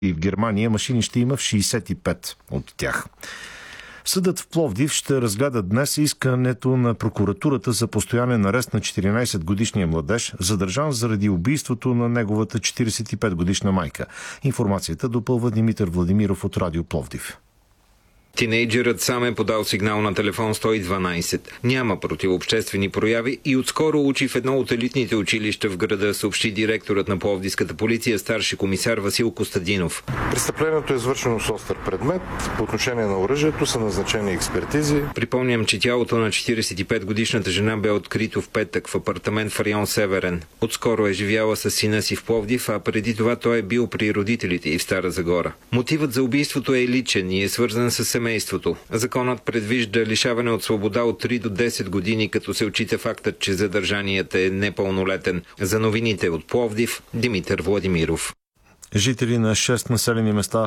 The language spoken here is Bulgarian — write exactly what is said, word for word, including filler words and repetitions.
и в Германия машини ще има в шейсет и пет от тях. Съдът в Пловдив ще разгледа днес искането на прокуратурата за постоянен арест на четиринайсетгодишния младеж, задържан заради убийството на неговата четирийсет и пет годишна майка. Информацията допълва Димитър Владимиров от Радио Пловдив. Тинейджерът сам е подал сигнал на телефон сто и дванайсет. Няма противообществени прояви и отскоро учи в едно от елитните училища в града, съобщи директорът на пловдивската полиция, старши комисар Васил Костадинов. Престъплението е извършено с остър предмет. По отношение на оръжието са назначени експертизи. Припомням, че тялото на четирийсет и пет годишната жена бе открито в петък в апартамент в район Северен. Отскоро е живяла с сина си в Пловдив, а преди това той е бил при родителите и в Стара Загора. Мотивът за убийството е личен и е свързан с семейството. Законът предвижда лишаване от свобода от три до десет години, като се отчита фактът, че задържаният е непълнолетен. За новините от Пловдив, Димитър Владимиров. Жители на шест населени места